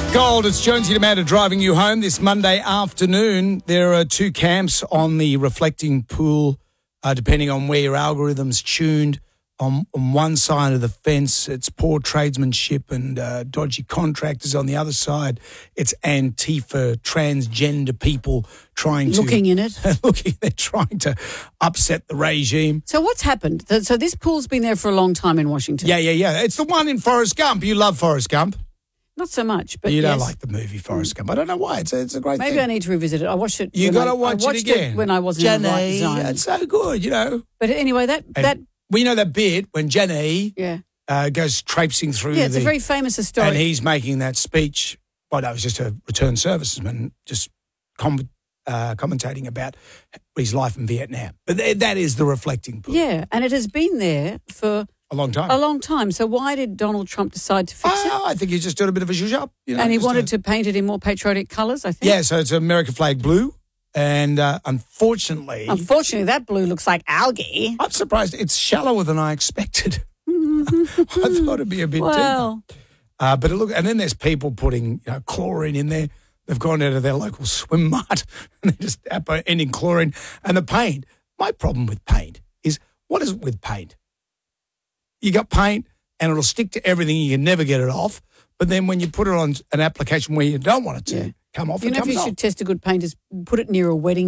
Gold, it's Jonesy Amanda driving you home this Monday afternoon. There are two camps on the reflecting pool, depending on where your algorithm's tuned. On one side of the fence, it's poor tradesmanship and dodgy contractors. On the other side, it's Antifa, transgender people trying to... Looking in it. They're trying to upset the regime. So what's happened? So this pool's been there for a long time in Washington. Yeah. It's the one in Forrest Gump. You love Forrest Gump. Not so much, but you yes. don't like the movie Forrest Gump. I don't know why. It's a great thing. Maybe I need to revisit it. I watched it. You got to watch it again. When I wasn't in the right zone. It's so good, you know. But anyway, that we know that bit when Jenny goes traipsing through. Yeah, it's a very famous story. And he's making that speech. Well, that was just a returned serviceman, just commentating about his life in Vietnam. But that is the reflecting pool. Yeah, and it has been there for a long time. A long time. So why did Donald Trump decide to fix it? I think he just did a bit of a zhuzh up. You know, and he wanted to paint it in more patriotic colours, I think. Yeah, so it's American flag blue. And unfortunately, that blue looks like algae. I'm surprised. It's shallower than I expected. I thought it'd be a bit deeper. But and then there's people putting chlorine in there. They've gone out of their local swim mart and they're just ending chlorine. And the paint. My problem with paint is, what is it with paint? You got paint and it'll stick to everything. You can never get it off. But then when you put it on an application where you don't want it to come off, it comes off. You know, if you should test a good paint is put it near a wedding